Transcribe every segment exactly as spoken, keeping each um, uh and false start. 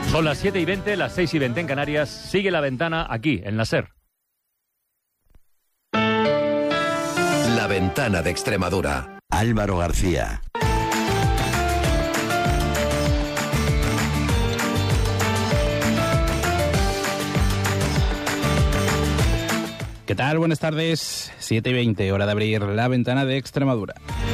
Son las siete y veinte, las seis y veinte en Canarias. Sigue La Ventana aquí, en la SER. La Ventana de Extremadura. Álvaro García. ¿Qué tal? Buenas tardes. siete y veinte, hora de abrir La Ventana de Extremadura.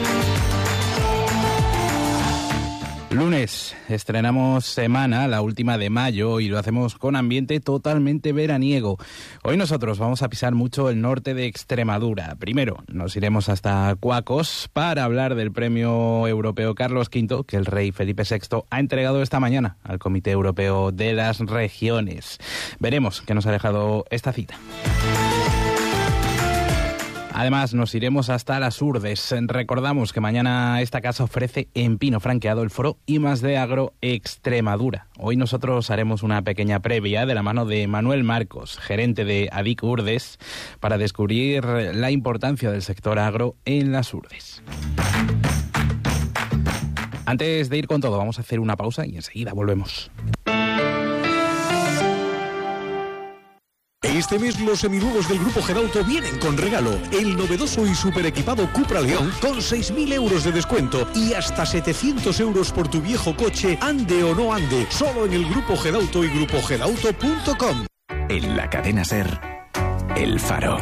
Lunes, estrenamos semana, la última de mayo, y lo hacemos con ambiente totalmente veraniego. Hoy nosotros vamos a pisar mucho el norte de Extremadura. Primero, nos iremos hasta Cuacos para hablar del Premio Europeo Carlos quinto, que el rey Felipe sexto ha entregado esta mañana al Comité Europeo de las Regiones. Veremos qué nos ha dejado esta cita. Además, nos iremos hasta las Urdes. Recordamos que mañana esta casa ofrece en pino franqueado el foro I más D Agro Extremadura. Hoy nosotros haremos una pequeña previa de la mano de Manuel Marcos, gerente de ADIC Urdes, para descubrir la importancia del sector agro en las Urdes. Antes de ir con todo, vamos a hacer una pausa y enseguida volvemos. Este mes los seminuevos del Grupo Gedauto vienen con regalo. El novedoso y super equipado Cupra León con seis mil euros de descuento y hasta setecientos euros por tu viejo coche, ande o no ande. Solo en el Grupo Gedauto y grupo gedauto punto com. En la cadena SER, El Faro,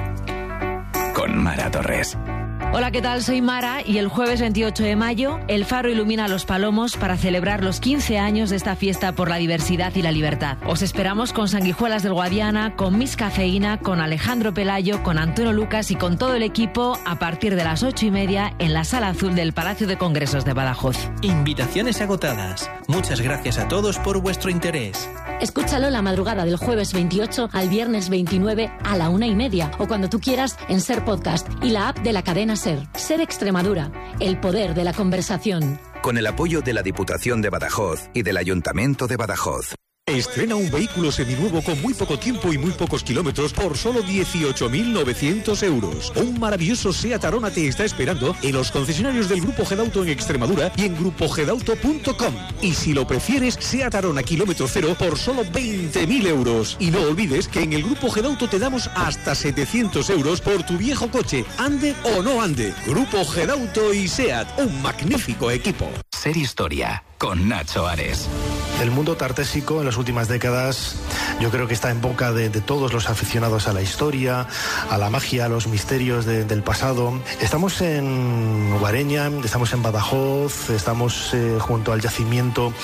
con Mara Torres. Hola, ¿qué tal? Soy Mara y el jueves veintiocho de mayo El Faro ilumina los Palomos para celebrar los quince años de esta fiesta por la diversidad y la libertad. Os esperamos con Sanguijuelas del Guadiana, con Miss Cafeína, con Alejandro Pelayo, con Antonio Lucas y con todo el equipo a partir de las ocho y media en la Sala Azul del Palacio de Congresos de Badajoz. Invitaciones agotadas. Muchas gracias a todos por vuestro interés. Escúchalo la madrugada del jueves veintiocho al viernes veintinueve a la una y media o cuando tú quieras en SER Podcast y la app de la cadena SER. SER Extremadura, el poder de la conversación. Con el apoyo de la Diputación de Badajoz y del Ayuntamiento de Badajoz. Estrena un vehículo seminuevo con muy poco tiempo y muy pocos kilómetros por solo dieciocho mil novecientos euros. Un maravilloso SEAT Arona te está esperando en los concesionarios del Grupo Gedauto en Extremadura y en grupo gedauto punto com. Y si lo prefieres, SEAT Arona kilómetro cero por solo veinte mil euros. Y no olvides que en el Grupo Gedauto te damos hasta setecientos euros por tu viejo coche, ande o no ande. Grupo Gedauto y SEAT, un magnífico equipo. SER Historia, con Nacho Ares. El mundo tartésico en las últimas décadas yo creo que está en boca de, de todos los aficionados a la historia, a la magia, a los misterios de, del pasado. Estamos en Guareña, estamos en Badajoz, estamos eh, junto al yacimiento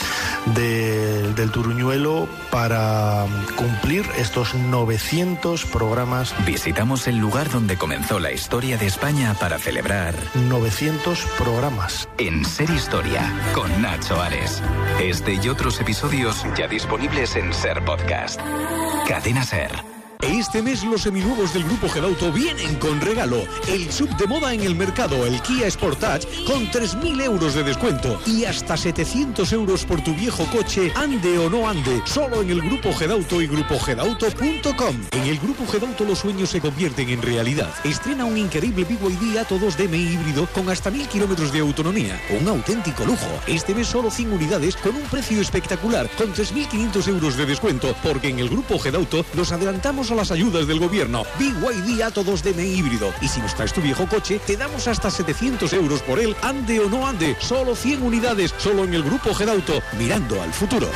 de, del Turuñuelo para cumplir estos novecientos programas. Visitamos el lugar donde comenzó la historia de España para celebrar novecientos programas. En SER Historia, con Nacho Ares. Este y otros episodios ya disponibles en SER Podcast. Cadena SER. Este mes los seminuevos del Grupo Gedauto vienen con regalo. El sub de moda en el mercado, el Kia Sportage, con tres mil euros de descuento y hasta setecientos euros por tu viejo coche, ande o no ande. Solo en el Grupo Gedauto y grupo gedauto punto com. En el Grupo Gedauto los sueños se convierten en realidad. Estrena un increíble B Y D Atto dos D M I híbrido con hasta mil kilómetros de autonomía. Un auténtico lujo. Este mes solo cien unidades con un precio espectacular, con tres mil quinientos euros de descuento, porque en el Grupo Gedauto nos adelantamos a las ayudas del gobierno. B Y D Atto dos D M I híbrido. Y si nos traes tu viejo coche, te damos hasta setecientos euros por él, ande o no ande. Solo cien unidades, solo en el Grupo Gedauto, mirando al futuro.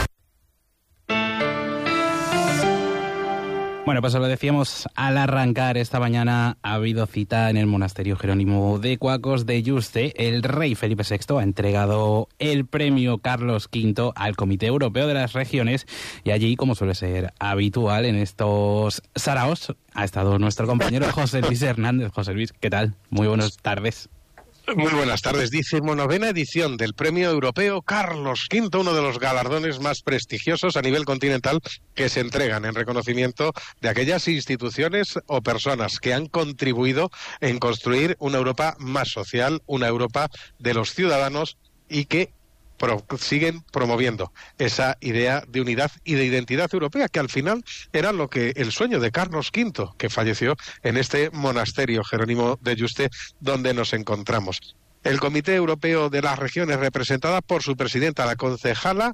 Bueno, pues lo decíamos al arrancar esta mañana, ha habido cita en el monasterio Jerónimo de Cuacos de Yuste. El rey Felipe sexto ha entregado el premio Carlos quinto al Comité Europeo de las Regiones y allí, como suele ser habitual en estos saraos, ha estado nuestro compañero José Luis Hernández. José Luis, ¿qué tal? Muy buenas tardes. Muy buenas tardes. Decimonovena edición del Premio Europeo Carlos quinto, uno de los galardones más prestigiosos a nivel continental que se entregan en reconocimiento de aquellas instituciones o personas que han contribuido en construir una Europa más social, una Europa de los ciudadanos y que Pro, siguen promoviendo esa idea de unidad y de identidad europea, que al final era lo que el sueño de Carlos quinto, que falleció en este monasterio Jerónimo de Yuste, donde nos encontramos. El Comité Europeo de las Regiones, representada por su presidenta, la concejala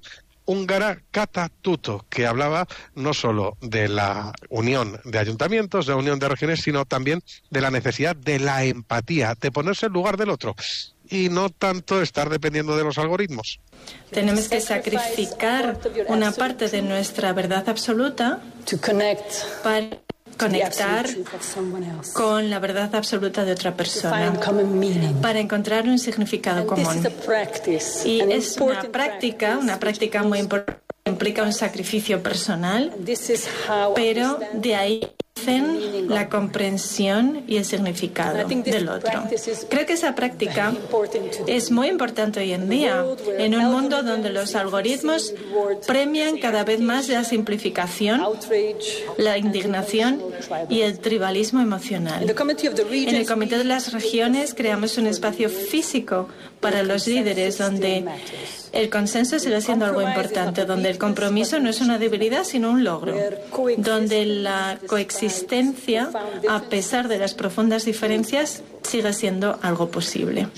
húngara Kata Tutto, que hablaba no solo de la unión de ayuntamientos, de la unión de regiones, sino también de la necesidad de la empatía, de ponerse en lugar del otro y no tanto estar dependiendo de los algoritmos. Tenemos que sacrificar una parte de nuestra verdad absoluta para conectar con la verdad absoluta de otra persona, para encontrar un significado común. Y es una práctica, una práctica muy importante, implica un sacrificio personal, pero de ahí hacen la comprensión y el significado del otro. Creo que esa práctica es muy importante hoy en día, en un mundo donde los algoritmos premian cada vez más la simplificación, la indignación y el tribalismo emocional. En el Comité de las Regiones creamos un espacio físico para los líderes donde el consenso sigue siendo algo importante, donde el compromiso no es una debilidad sino un logro, donde la coexistencia, a pesar de las profundas diferencias, sigue siendo algo posible.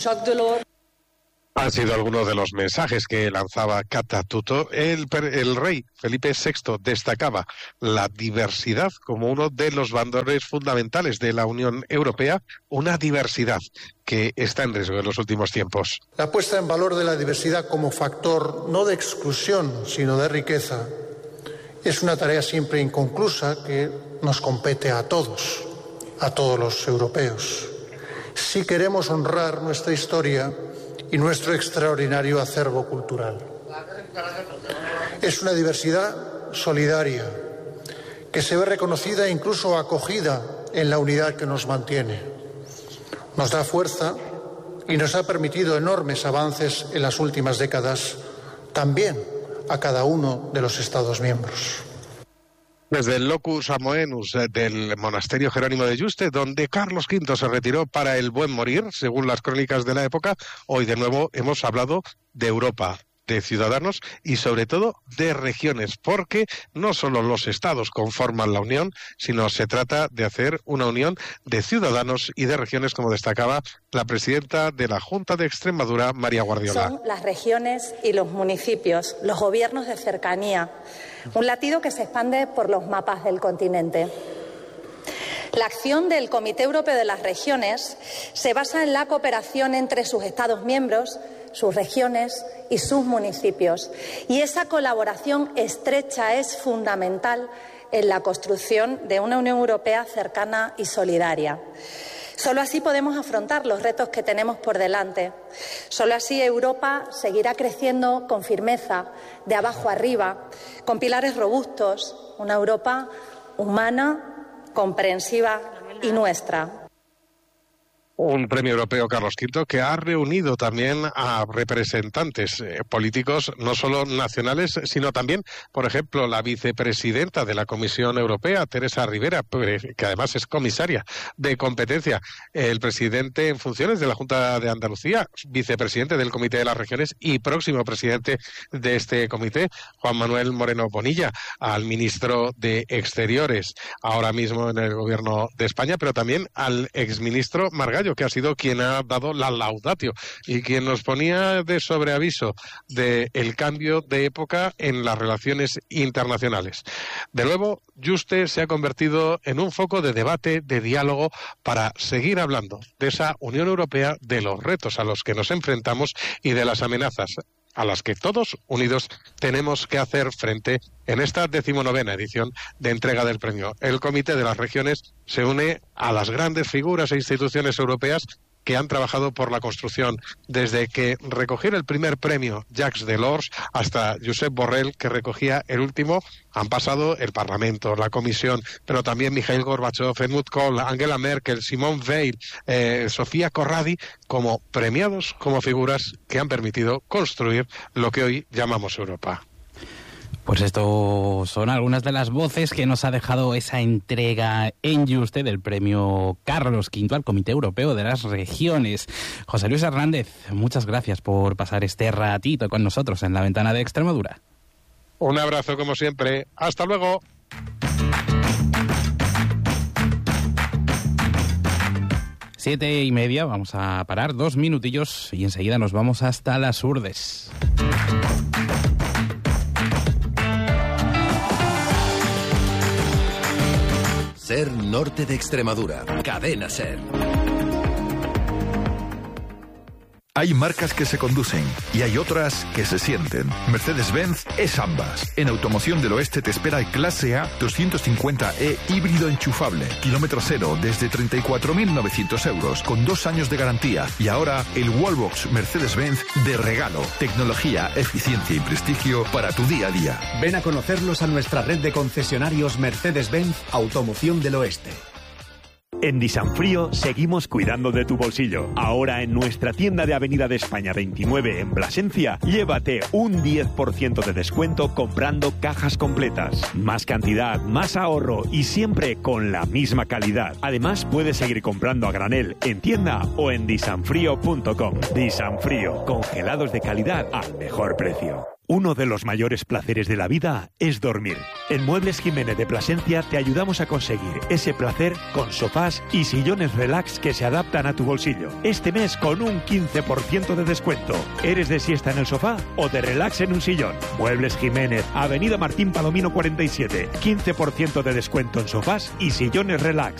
Han sido algunos de los mensajes que lanzaba Kata Tutto. El, el rey Felipe sexto destacaba la diversidad como uno de los valores fundamentales de la Unión Europea, una diversidad que está en riesgo en los últimos tiempos. La puesta en valor de la diversidad como factor no de exclusión, sino de riqueza, es una tarea siempre inconclusa que nos compete a todos, a todos los europeos. Si queremos honrar nuestra historia y nuestro extraordinario acervo cultural. Es una diversidad solidaria que se ve reconocida e incluso acogida en la unidad que nos mantiene. Nos da fuerza y nos ha permitido enormes avances en las últimas décadas, también a cada uno de los Estados miembros. Desde el Locus Amoenus del monasterio Jerónimo de Yuste, donde Carlos quinto se retiró para el buen morir, según las crónicas de la época, hoy de nuevo hemos hablado de Europa, de ciudadanos y sobre todo de regiones, porque no solo los estados conforman la unión, sino se trata de hacer una unión de ciudadanos y de regiones, como destacaba la presidenta de la Junta de Extremadura, María Guardiola. Son las regiones y los municipios, los gobiernos de cercanía, un latido que se expande por los mapas del continente. La acción del Comité Europeo de las Regiones se basa en la cooperación entre sus Estados miembros, sus regiones y sus municipios. Y esa colaboración estrecha es fundamental en la construcción de una Unión Europea cercana y solidaria. Solo así podemos afrontar los retos que tenemos por delante. Solo así Europa seguirá creciendo con firmeza, de abajo arriba, con pilares robustos, una Europa humana, comprensiva y nuestra. Un premio europeo Carlos quinto que ha reunido también a representantes eh, políticos no solo nacionales, sino también, por ejemplo, la vicepresidenta de la Comisión Europea, Teresa Rivera, que además es comisaria de competencia, el presidente en funciones de la Junta de Andalucía, vicepresidente del Comité de las Regiones y próximo presidente de este comité, Juan Manuel Moreno Bonilla, al ministro de Exteriores, ahora mismo en el Gobierno de España, pero también al exministro Margallo, que ha sido quien ha dado la laudatio y quien nos ponía de sobreaviso del cambio de época en las relaciones internacionales. De nuevo, Yuste se ha convertido en un foco de debate, de diálogo, para seguir hablando de esa Unión Europea, de los retos a los que nos enfrentamos y de las amenazas a las que todos unidos tenemos que hacer frente en esta decimonovena edición de entrega del premio. El Comité de las Regiones se une a las grandes figuras e instituciones europeas que han trabajado por la construcción, desde que recogiera el primer premio Jacques Delors hasta Josep Borrell, que recogía el último. Han pasado el Parlamento, la Comisión, pero también Mikhail Gorbachev, Helmut Kohl, Angela Merkel, Simone Veil, eh, Sofía Corradi, como premiados, como figuras que han permitido construir lo que hoy llamamos Europa. Pues esto son algunas de las voces que nos ha dejado esa entrega en Yuste del premio Carlos quinto al Comité Europeo de las Regiones. José Luis Hernández, muchas gracias por pasar este ratito con nosotros en la Ventana de Extremadura. Un abrazo como siempre. Hasta luego. Siete y media, vamos a parar dos minutillos y enseguida nos vamos hasta las Urdes. SER Norte de Extremadura. Cadena SER. Hay marcas que se conducen y hay otras que se sienten. Mercedes-Benz es ambas. En Automoción del Oeste te espera el Clase A doscientos cincuenta E híbrido enchufable. Kilómetro cero desde treinta y cuatro mil novecientos euros con dos años de garantía. Y ahora el Wallbox Mercedes-Benz de regalo. Tecnología, eficiencia y prestigio para tu día a día. Ven a conocerlos a nuestra red de concesionarios Mercedes-Benz Automoción del Oeste. En Disanfrío seguimos cuidando de tu bolsillo. Ahora en nuestra tienda de Avenida de España veintinueve en Plasencia, llévate un diez por ciento de descuento comprando cajas completas. Más cantidad, más ahorro y siempre con la misma calidad. Además, puedes seguir comprando a granel en tienda o en disanfrío punto com. Disanfrío, congelados de calidad al mejor precio. Uno de los mayores placeres de la vida es dormir. En Muebles Jiménez de Plasencia te ayudamos a conseguir ese placer con sofás y sillones relax que se adaptan a tu bolsillo. Este mes con un quince por ciento de descuento. ¿Eres de siesta en el sofá o de relax en un sillón? Muebles Jiménez, Avenida Martín Palomino cuarenta y siete. quince por ciento de descuento en sofás y sillones relax.